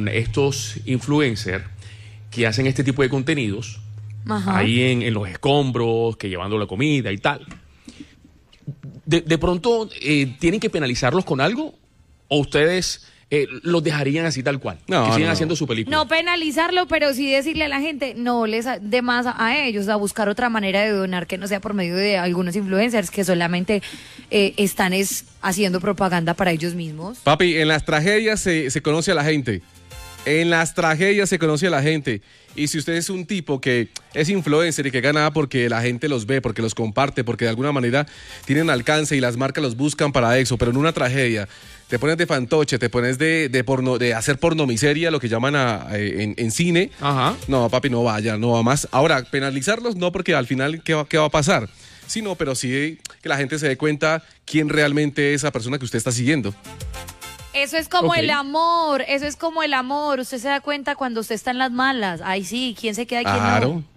con estos influencers que hacen este tipo de contenidos, ajá, ahí en los escombros, que llevando la comida y tal. De pronto, ¿tienen que penalizarlos con algo? ¿O ustedes los dejarían así tal cual? No, que sigan no, haciendo su película. No penalizarlo, pero sí decirle a la gente, no les dé más a ellos, a buscar otra manera de donar que no sea por medio de algunos influencers que solamente están haciendo propaganda para ellos mismos. Papi, en las tragedias se conoce a la gente. En las tragedias se conoce a la gente. Y si usted es un tipo que es influencer y que gana porque la gente los ve, porque los comparte, porque de alguna manera tienen alcance y las marcas los buscan para eso, pero en una tragedia te pones de fantoche, te pones de hacer pornomiseria, lo que llaman en cine. Ajá. No, papi, no vaya, no va más. Ahora, penalizarlos no, porque al final, ¿qué va a pasar? Sí, no, pero sí que la gente se dé cuenta quién realmente es esa persona que usted está siguiendo. Eso es como Okay. el amor, eso es como el amor. Usted se da cuenta cuando usted está en las malas. Ay, sí, ¿quién se queda y quién Claro. no?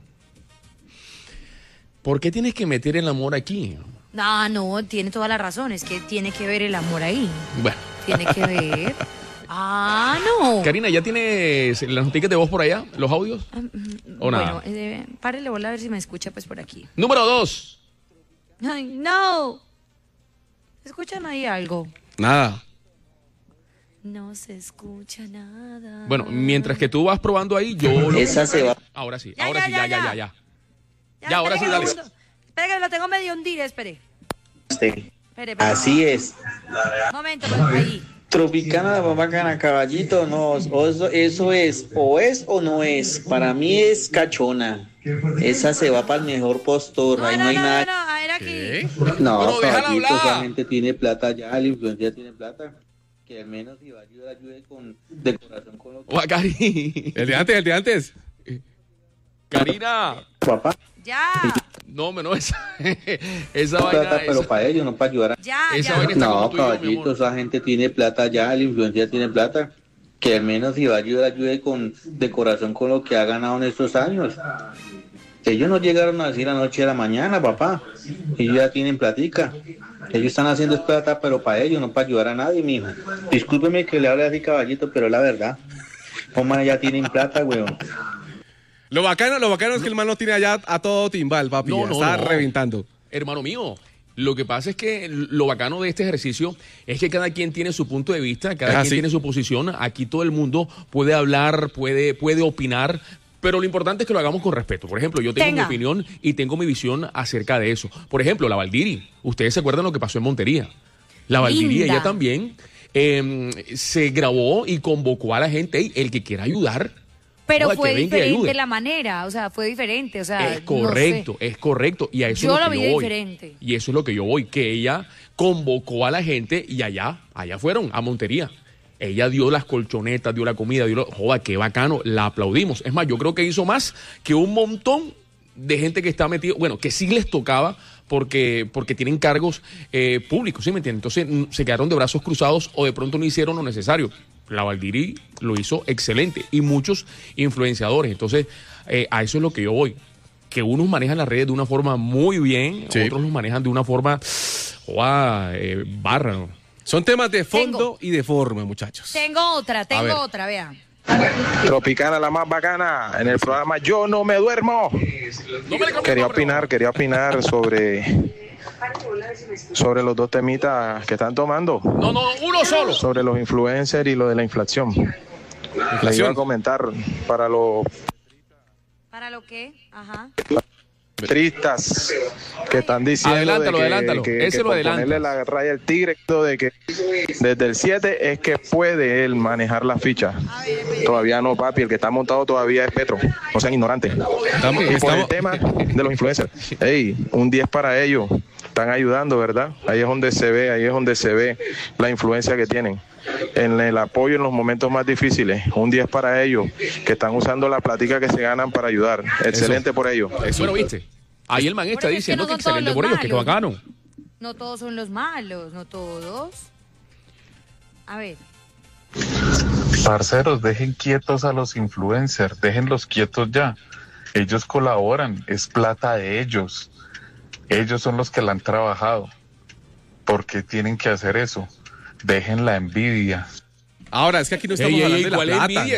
¿Por qué tienes que meter el amor aquí? No, tiene toda la razón. Es que tiene que ver el amor ahí. Bueno. Tiene que ver. No. Karina, ¿ya tienes las noticias de voz por allá? ¿Los audios? ¿O nada? Bueno, párele bola a ver si me escucha pues por aquí. Número 2. Ay, no. ¿Escuchan ahí algo? Nada. No se escucha nada. Bueno, mientras que tú vas probando ahí, yo... Esa se va. Ahora sí, Ya, ahora sí, ya. Ya, ahora sí, espere dale. Espera que lo tengo medio hundido, espere. Espere. Así es. Momento, pues, ahí. Tropicana la más bacana, caballito, no, eso es o no es. Para mí es cachona. Esa se va para el mejor postor. Ahí no hay nada. No, a ver aquí. ¿Qué? No, Pero déjala caballito, hablar. esa gente tiene plata ya, la influencia tiene plata. Que al menos si va a ayudar, ayude de corazón con lo que... Oa, Cari. El de antes. Karina. Papá, Ya. No, esa plata, vaina... pero para ellos, no para ayudar a... Ya. Esa vaina está No, como tú y yo, mi caballito, amor. esa gente tiene plata ya, la influencia tiene plata. Que al menos si va a ayudar, ayude de corazón con lo que ha ganado en estos años. Ellos no llegaron así la noche a la mañana, papá. Ellos ya tienen platica. Ellos están haciendo es plata, pero para ellos, no para ayudar a nadie, mijo. Discúlpeme que le hable así, caballito, pero es la verdad. Hombre, ya tienen plata, weón. Lo bacano es que el man no tiene allá a todo timbal, papi. No, Está no. reventando. Hermano mío, lo que pasa es que lo bacano de este ejercicio es que cada quien tiene su punto de vista, cada quien tiene su posición. Aquí todo el mundo puede hablar, puede opinar, pero lo importante es que lo hagamos con respeto. Por ejemplo, yo tengo mi opinión y tengo mi visión acerca de eso. Por ejemplo, la Valdiri. Ustedes se acuerdan lo que pasó en Montería. La Valdiri, ella también se grabó y convocó a la gente. Hey, el que quiera ayudar. Pero fue diferente la manera, o sea, fue diferente, o sea, es correcto, no sé. es correcto. Y a eso Yo es lo lo que vi yo voy. diferente. Y eso es lo que yo voy, que ella convocó a la gente y allá fueron, a Montería. Ella dio las colchonetas, dio la comida, joda, qué bacano, la aplaudimos. Es más, yo creo que hizo más que un montón de gente que está metido, bueno, que sí les tocaba porque tienen cargos públicos, ¿sí me entienden? Entonces se quedaron de brazos cruzados o de pronto no hicieron lo necesario. La Valdiri lo hizo excelente y muchos influenciadores. Entonces, a eso es lo que yo voy. Que unos manejan las redes de una forma muy bien, otros los manejan de una forma barra, ¿no? Son temas de fondo y de forma, muchachos. Tengo otra, vea. Tropicana, la más bacana, en el programa Yo No Me Duermo. Quería opinar sobre los dos temitas que están tomando. No, uno solo. Sobre los influencers y lo de la inflación. Les iba a comentar para los... ¿Para lo qué? Ajá. Tristas que están diciendo adelántalo. Ese lo adelantas. ponerle la raya al tigre, de que desde el 7 es que puede él manejar la ficha. Todavía no, papi, el que está montado todavía es Petro, no sean ignorantes. Y por el tema de los influencers, un 10 para ellos, están ayudando, ¿verdad? Ahí es donde se ve la influencia que tienen en el apoyo en los momentos más difíciles. Un 10 para ellos, que están usando la plática que se ganan para ayudar. Excelente por ellos. Bueno, viste, ahí el man está diciendo que excelente por ellos, que bacano. No todos son los malos, no todos. A ver. Parceros, dejen quietos a los influencers, déjenlos quietos ya. Ellos colaboran, es plata de ellos. Ellos son los que la han trabajado. ¿Por qué tienen que hacer eso? Dejen la envidia. Ahora, es que aquí no estamos hablando de la plata.